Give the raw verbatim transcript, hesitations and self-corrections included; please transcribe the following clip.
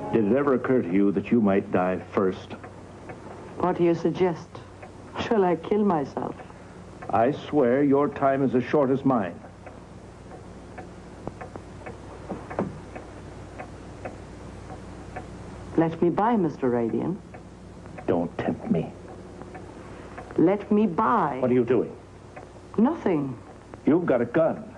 Did it ever occur to you that you might die first? What do you suggest? Shall I kill myself? I swear your time is as short as mine. Let me by, Mister Radian. Don't tempt me. Let me by. What are you doing? Nothing. You've got a gun.